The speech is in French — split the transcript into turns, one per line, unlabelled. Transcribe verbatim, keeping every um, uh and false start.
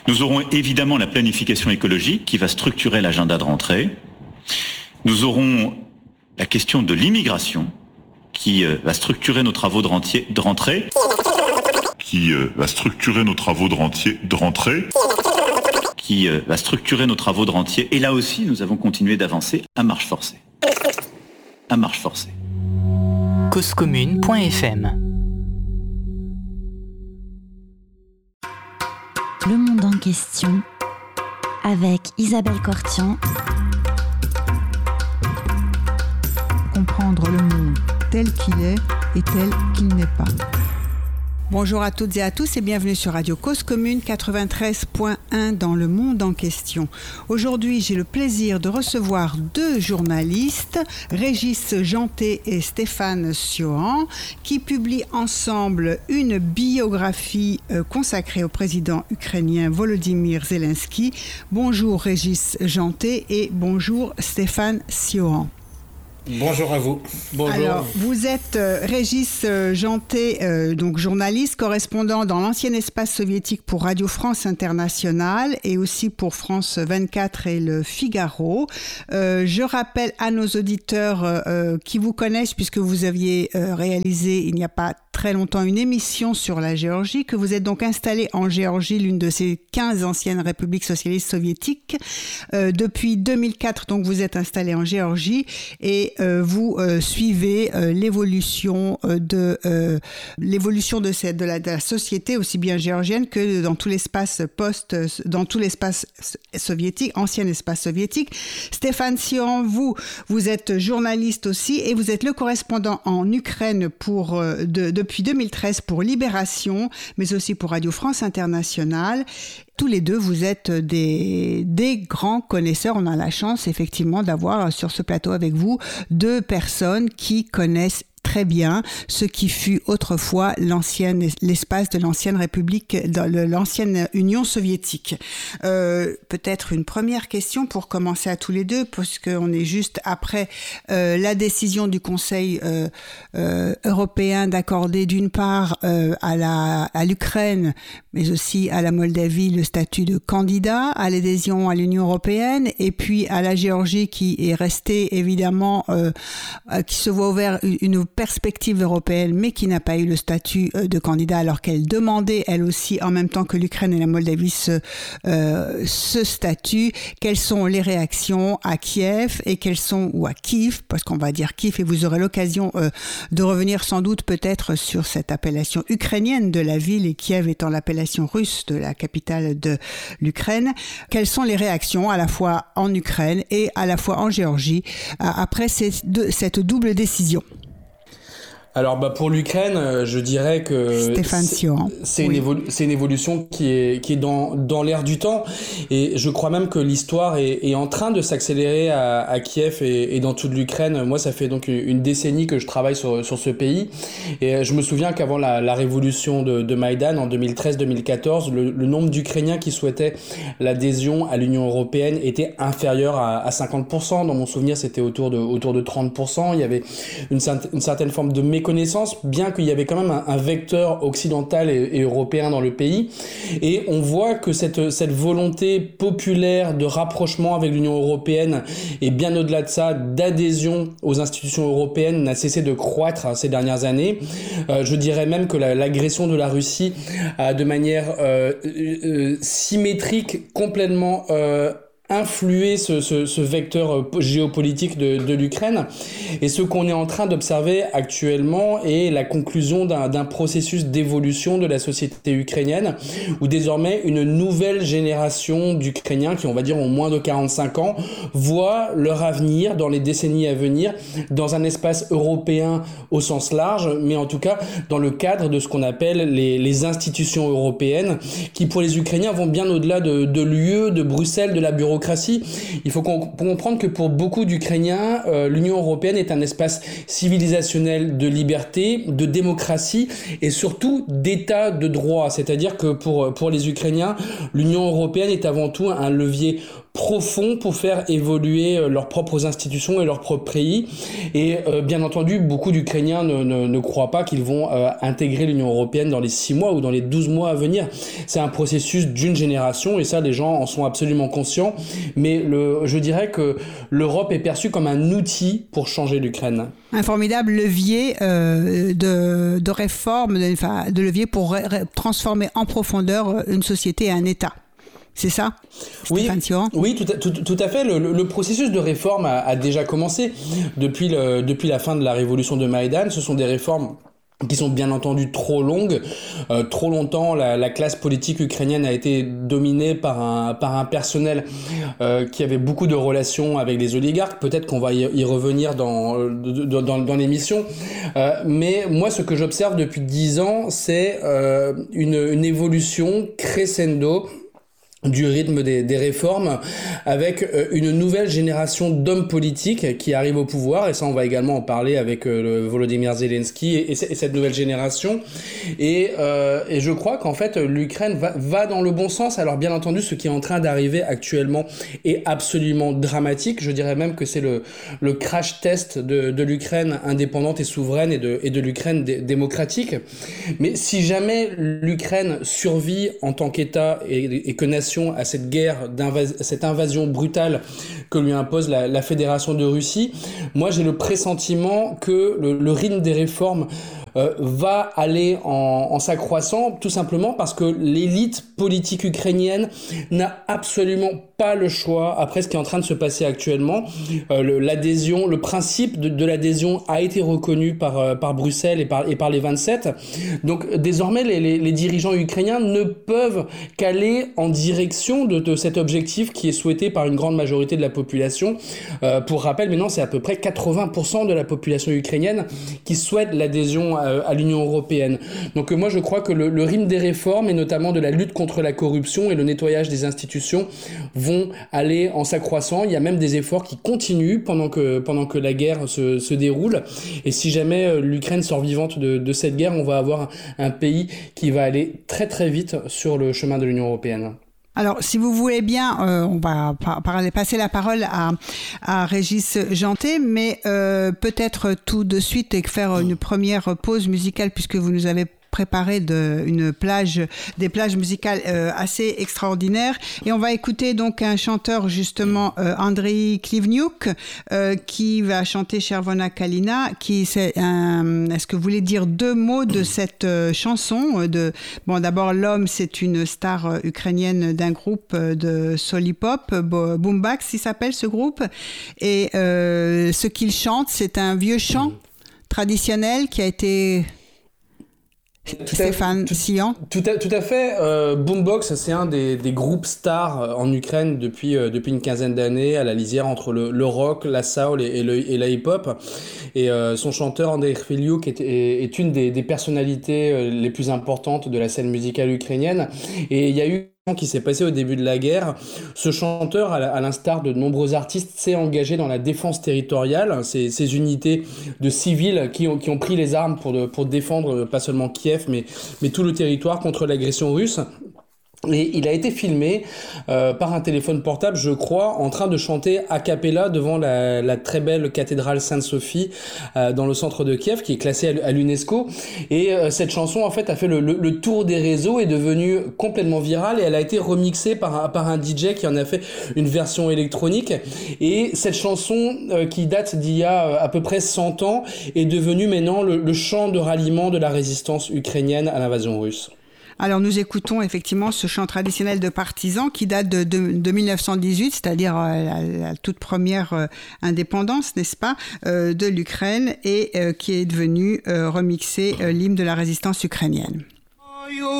Nous aurons évidemment la planification écologique qui va structurer l'agenda de rentrée. Nous aurons la question de l'immigration qui euh, va structurer nos travaux de, rentier, de rentrée.
Qui euh, va structurer nos travaux de, rentier, de rentrée.
Qui euh, va structurer nos travaux de rentier. Et là aussi, nous avons continué d'avancer à marche forcée. À marche forcée.
cause commune point f m.
Le monde en question avec Isabelle Cortian.
Comprendre le monde tel qu'il est et tel qu'il n'est pas. Bonjour à toutes et à tous et bienvenue sur Radio Cause Commune quatre-vingt-treize point un dans le monde en question. Aujourd'hui, j'ai le plaisir de recevoir deux journalistes, Régis Janté et Stéphane Siohan, qui publient ensemble une biographie euh, consacrée au président ukrainien Volodymyr Zelensky. Bonjour Régis Janté et bonjour Stéphane Siohan.
Bonjour à vous. Bonjour.
Alors, vous êtes euh, Régis euh, Janté, euh, donc journaliste, correspondant dans l'ancien espace soviétique pour Radio France Internationale et aussi pour France vingt-quatre et Le Figaro. Euh, je rappelle à nos auditeurs euh, qui vous connaissent, puisque vous aviez euh, réalisé il n'y a pas très longtemps une émission sur la Géorgie, que vous êtes donc installé en Géorgie, l'une de ces quinze anciennes républiques socialistes soviétiques. Euh, depuis deux mille quatre, donc, vous êtes installé en Géorgie et euh, vous euh, suivez euh, l'évolution euh, de euh, l'évolution de, cette, de, la, de la société, aussi bien géorgienne que dans tout l'espace post, dans tout l'espace soviétique, ancien espace soviétique. Stéphane Siohan, vous, vous êtes journaliste aussi et vous êtes le correspondant en Ukraine pour euh, de, depuis deux mille treize pour Libération, mais aussi pour Radio France Internationale. Tous les deux, vous êtes des, des grands connaisseurs. On a la chance, effectivement, d'avoir sur ce plateau avec vous deux personnes qui connaissent très bien ce qui fut autrefois l'ancienne, l'espace de l'ancienne République, de l'ancienne Union soviétique. Euh, peut-être une première question pour commencer à tous les deux, parce qu'on est juste après euh, la décision du Conseil euh, euh, européen d'accorder d'une part euh, à, la, à l'Ukraine, mais aussi à la Moldavie, le statut de candidat à l'adhésion à l'Union européenne, et puis à la Géorgie qui est restée évidemment, euh, qui se voit ouvert une perspective européenne, mais qui n'a pas eu le statut de candidat alors qu'elle demandait, elle aussi, en même temps que l'Ukraine et la Moldavie, ce, euh, ce statut. Quelles sont les réactions à Kiev et quelles sont, ou à Kiev, parce qu'on va dire Kiev, et vous aurez l'occasion euh, de revenir sans doute peut-être sur cette appellation ukrainienne de la ville et Kiev étant l'appellation russe de la capitale de l'Ukraine. Quelles sont les réactions à la fois en Ukraine et à la fois en Géorgie après ces deux, cette double décision?
Alors bah pour l'Ukraine, je dirais que
Stéphane Siohan.
C'est,
oui.
une évolu- c'est une évolution qui est, qui est dans, dans l'air du temps, et je crois même que l'histoire est, est en train de s'accélérer à, à Kiev et, et dans toute l'Ukraine. Moi, ça fait donc une décennie que je travaille sur, sur ce pays, et je me souviens qu'avant la, la révolution de, de Maïdan en deux mille treize deux mille quatorze, le, le nombre d'Ukrainiens qui souhaitaient l'adhésion à l'Union européenne était inférieur à, à cinquante pour cent. Dans mon souvenir, c'était autour de, autour de trente pour cent. Il y avait une, une certaine forme de méconnaissance, bien qu'il y avait quand même un, un vecteur occidental et, et européen dans le pays. Et on voit que cette, cette volonté populaire de rapprochement avec l'Union européenne et bien au-delà de ça, d'adhésion aux institutions européennes n'a cessé de croître ces dernières années. Euh, je dirais même que la, l'agression de la Russie a de manière euh, euh, symétrique complètement euh, influer ce, ce, ce vecteur géopolitique de, de l'Ukraine. Et ce qu'on est en train d'observer actuellement est la conclusion d'un, d'un processus d'évolution de la société ukrainienne, où désormais une nouvelle génération d'Ukrainiens, qui on va dire ont moins de quarante-cinq ans, voient leur avenir dans les décennies à venir dans un espace européen au sens large, mais en tout cas dans le cadre de ce qu'on appelle les, les institutions européennes, qui pour les Ukrainiens vont bien au-delà de, de l'U E, de Bruxelles, de la bureaucratie. Il faut comprendre que pour beaucoup d'Ukrainiens, euh, l'Union européenne est un espace civilisationnel de liberté, de démocratie et surtout d'état de droit. C'est-à-dire que pour, pour les Ukrainiens, l'Union européenne est avant tout un levier profond pour faire évoluer euh, leurs propres institutions et leur propre pays. Et euh, bien entendu, beaucoup d'Ukrainiens ne, ne, ne croient pas qu'ils vont euh, intégrer l'Union européenne dans les six mois ou dans les douze mois à venir. C'est un processus d'une génération et ça, les gens en sont absolument conscients. Mais le, je dirais que l'Europe est perçue comme un outil pour changer l'Ukraine.
Un formidable levier euh, de, de réforme, de, enfin, de levier pour ré, ré, transformer en profondeur une société et un État. C'est ça,
oui,
Stéphane Sioran ?
Oui, tout à, tout, tout à fait. Le, le processus de réforme a, a déjà commencé depuis, le, depuis la fin de la révolution de Maïdan. Ce sont des réformes qui sont bien entendu trop longues. Euh, trop longtemps, la, la classe politique ukrainienne a été dominée par un, par un personnel euh, qui avait beaucoup de relations avec les oligarques. Peut-être qu'on va y, y revenir dans, dans, dans, dans l'émission. Euh, mais moi, ce que j'observe depuis dix ans, c'est euh, une, une évolution crescendo du rythme des, des réformes, avec une nouvelle génération d'hommes politiques qui arrivent au pouvoir, et ça on va également en parler avec euh, le Volodymyr Zelensky et, et, et cette nouvelle génération. Et, euh, et je crois qu'en fait l'Ukraine va, va dans le bon sens. Alors bien entendu, ce qui est en train d'arriver actuellement est absolument dramatique. Je dirais même que c'est le, le crash test de, de l'Ukraine indépendante et souveraine et de, et de l'Ukraine dé- démocratique. Mais si jamais l'Ukraine survit en tant qu'État et, et que nation à cette guerre, d'invas- cette invasion brutale que lui impose la, la Fédération de Russie, moi j'ai le pressentiment que le, le rythme des réformes euh, va aller en, en s'accroissant, tout simplement parce que l'élite politique ukrainienne n'a absolument pas le choix, après ce qui est en train de se passer actuellement. Euh, le, l'adhésion, le principe de, de l'adhésion a été reconnu par, euh, par Bruxelles et par, et par les vingt-sept. Donc désormais, les, les, les dirigeants ukrainiens ne peuvent qu'aller en direction de, de cet objectif qui est souhaité par une grande majorité de la population. Euh, pour rappel, maintenant, c'est à peu près quatre-vingts pour cent de la population ukrainienne qui souhaite l'adhésion à, à l'Union européenne. Donc euh, moi, je crois que le, le rythme des réformes, et notamment de la lutte contre la corruption et le nettoyage des institutions, vont aller en s'accroissant. Il y a même des efforts qui continuent pendant que, pendant que la guerre se, se déroule. Et si jamais l'Ukraine sort vivante de, de cette guerre, on va avoir un pays qui va aller très très vite sur le chemin de l'Union européenne.
Alors, si vous voulez bien, euh, on va par- par- passer la parole à, à Régis Janté, mais euh, peut-être tout de suite et faire une première pause musicale puisque vous nous avez préparé de, une plage, des plages musicales euh, assez extraordinaires. Et on va écouter donc un chanteur, justement, euh, Andriy Klivniuk, euh, qui va chanter Chervona Kalina, qui c'est un, est-ce que vous voulez dire deux mots de cette euh, chanson de, bon, d'abord, l'homme, c'est une star euh, ukrainienne d'un groupe euh, de soul-hip-hop, Bo- Boombax, il s'appelle ce groupe. Et euh, ce qu'il chante, c'est un vieux chant traditionnel qui a été...
Tout
Stéphane Sioran.
Tout à, tout à fait. Euh, Boombox, c'est un des, des groupes stars en Ukraine depuis, euh, depuis une quinzaine d'années, à la lisière entre le, le rock, la soul et, et, le, et la hip-hop. Et euh, son chanteur, Andriy Klivniuk, est, est, est une des, des personnalités les plus importantes de la scène musicale ukrainienne. Et il y a eu qui s'est passé au début de la guerre. Ce chanteur, à l'instar de nombreux artistes, s'est engagé dans la défense territoriale, ces, ces unités de civils qui ont, qui ont pris les armes pour, de, pour défendre pas seulement Kiev, mais, mais tout le territoire contre l'agression russe. Et il a été filmé euh, par un téléphone portable, je crois, en train de chanter a cappella devant la, la très belle cathédrale Sainte-Sophie euh, dans le centre de Kiev, qui est classée à, à l'UNESCO. Et euh, cette chanson, en fait, a fait le, le, le tour des réseaux, est devenue complètement virale, et elle a été remixée par un, par un D J qui en a fait une version électronique. Et cette chanson, euh, qui date d'il y a euh, à peu près cent ans, est devenue maintenant le, le chant de ralliement de la résistance ukrainienne à l'invasion russe.
Alors nous écoutons effectivement ce chant traditionnel de partisans qui date de, de, de dix-neuf cent dix-huit, c'est-à-dire euh, la, la toute première euh, indépendance, n'est-ce pas, euh, de l'Ukraine, et euh, qui est devenu euh, remixé euh, l'hymne de la résistance ukrainienne.